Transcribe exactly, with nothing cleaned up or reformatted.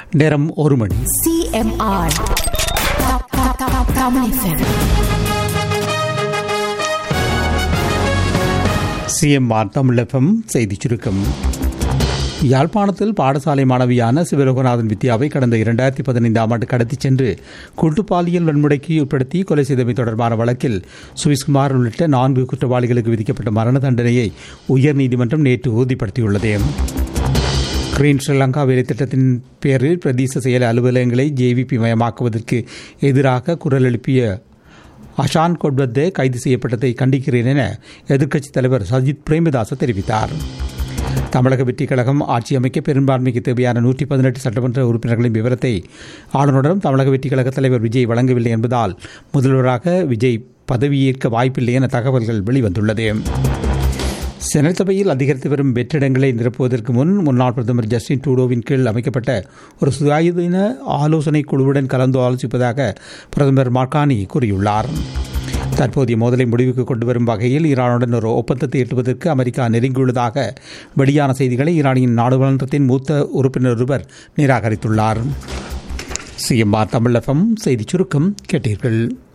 நேரம் ஒரு மணி. CMR Tamil FM. CMR Tamil FM செய்திச் சுருக்கம். யாழ்ப்பாணத்தில் பாடசாலை மாணவியான சிவலோகநாதன் வித்யாவை கடந்த இரண்டாயிரத்தி பதினைந்தாம் ஆண்டு கடத்திச் சென்று கூட்டுப்பாலியல் வன்முறைக்கு உட்படுத்தி கொலை செய்தமை தொடர்பான வழக்கில் சுவிஸ்குமார் உள்ளிட்ட நான்கு குற்றவாளிகளுக்கு விதிக்கப்பட்ட மரண தண்டனையை உயர்நீதிமன்றம் நேற்று உறுதிப்படுத்தியுள்ளது. கிரீன் ஸ்ரீலங்கா வேலைத்திட்டத்தின் பேரில் பிரதேச செயல் அலுவலகங்களை ஜேவிபி மயமாக்குவதற்கு எதிராக குரல் எழுப்பிய அஷான் கொட்வத்தே கைது செய்யப்பட்டதை கண்டிக்கிறேன் என எதிர்க்கட்சித் தலைவர் சஜித் பிரேமதாச தெரிவித்தார். தமிழக வெற்றிக் கழகம் ஆட்சி அமைக்க பெரும்பான்மைக்கு தேவையான நூற்றி பதினெட்டு சட்டமன்ற உறுப்பினர்களின் விவரத்தை ஆளுநரிடம் தமிழக வெற்றிக் கழக தலைவர் விஜய் வழங்கவில்லை என்பதால் முதல்வராக விஜய் பதவியேற்க வாய்ப்பில்லை என தகவல்கள் வெளிவந்துள்ளது. செனட் சபையில் அதிகரித்து வரும் வெற்றிடங்களை நிரப்புவதற்கு முன் முன்னாள் பிரதமர் ஜஸ்டின் ட்ரூடோவின் கீழ் அமைக்கப்பட்ட ஒரு சுயாதீன ஆலோசனை குழுவுடன் கலந்து ஆலோசிப்பதாக பிரதமர் மார்கானி கூறியுள்ளார். தற்போதைய மோதலை முடிவுக்கு கொண்டு வரும் வகையில் ஈரானுடன் ஒரு ஒப்பந்தத்தை எட்டுவதற்கு அமெரிக்கா நெருங்கியுள்ளதாக வெளியான செய்திகளை ஈரானின் நாடாளுமன்றத்தின் மூத்த உறுப்பினர் ஒருவர் நிராகரித்துள்ளார். சிஎம்ஆர் தமிழ் எஃப்எம் செய்திச் சுருக்கம் கேட்டீர்கள்.